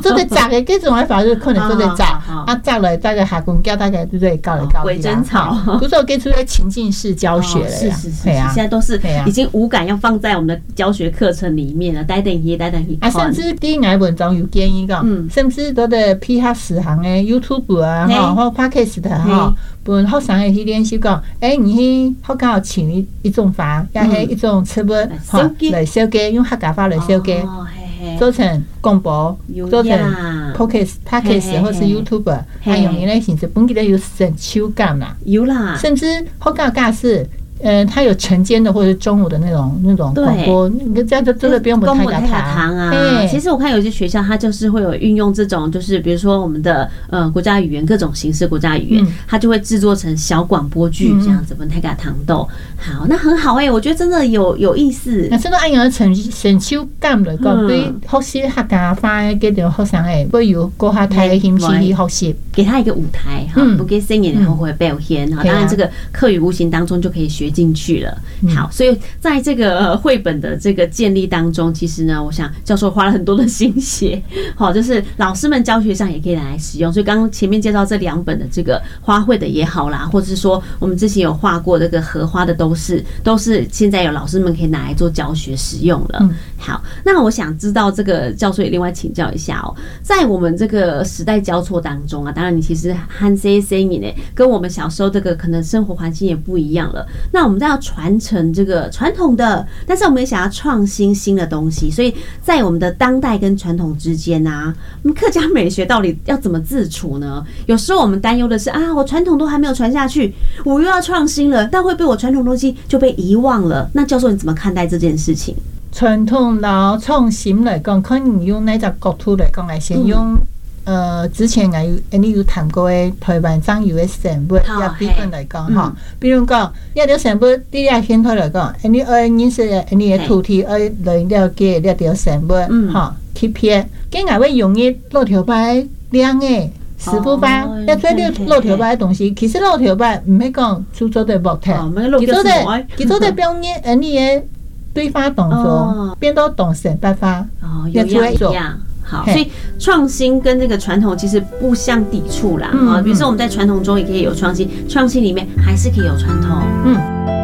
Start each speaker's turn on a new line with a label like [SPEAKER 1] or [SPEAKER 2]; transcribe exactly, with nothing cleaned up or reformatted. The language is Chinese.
[SPEAKER 1] 做得杂的各种的法律可能做得杂啊，杂了大概下公教大概对对高来高
[SPEAKER 2] 伪真草，
[SPEAKER 1] 不是我给出来情境式教学了呀，
[SPEAKER 2] 是是是，现在都是已经无感要放在我们的教学课程里面了，待等一待等一
[SPEAKER 1] 啊，甚至第一眼文章有建议讲，甚至都得批下十行的 YouTube 啊，哈，或 Podcast 哈，本学生会去练习讲，哎，你去学校请一一种法，也是一种词本哈来设计，用客家话来设计。做成广播，做成 podcast podcast 或是 YouTube， 还用你的形式，本地的有省手感啦，
[SPEAKER 2] 有啦，
[SPEAKER 1] 甚至学校教室。呃，它有晨间的或者是中午的那种那种广播，你这样就真的不用我们太
[SPEAKER 2] 太堂啊。其实我看有些学校，它就是会有运用这种，就是比如说我们的呃国家语言各种形式国家语言，它就会制作成小广播剧这样子，本太家糖豆。好，那很好哎、欸，我觉得真的有有意思。
[SPEAKER 1] 那真的按样成成手感来讲，对学习客家话的这种学生诶，会有过下太兴趣去学习，
[SPEAKER 2] 给他一个舞台哈，不给声音然后会表现哈。当然这个课语无形当中就可以学进去了。好，所以在这个绘本的这个建立当中，其实呢，我想教授花了很多的心血，好，就是老师们教学上也可以拿来使用。所以刚刚前面介绍这两本的这个花卉的也好啦，或者是说我们之前有画过这个荷花的，都是都是现在有老师们可以拿来做教学使用了。好，那我想知道这个教授也另外请教一下哦，在我们这个时代交错当中啊，当然你其实和这些声音呢，跟我们小时候这个可能生活环境也不一样了。那我们在要传承这个传统的，但是我们也想要创新新的东西，所以在我们的当代跟传统之间啊，我们客家美学到底要怎么自处呢？有时候我们担忧的是啊，我传统都还没有传下去，我又要创新了，但会不会我传统东西就被遗忘了？那教授你怎么看待这件事情？
[SPEAKER 1] 传统老创新来讲，可能用那只角度来讲，来先用。呃，之前我有你有谈过的台湾藏油的成本，也比分来讲哈，比如讲，一条成本，第二天头来讲，你爱认识你的土地，爱来了解了条成本，哈，去骗，跟外位用的老条牌亮的师傅吧，要做了老条牌的东西，其实老条牌唔係講出做的木頭，佢做的佢做的表演，誒你嘅對話動作變到動成百花，
[SPEAKER 2] 有樣一樣。好，所以创新跟这个传统其实不相抵触啦。啊，比如说我们在传统中也可以有创新，创新里面还是可以有传统。嗯。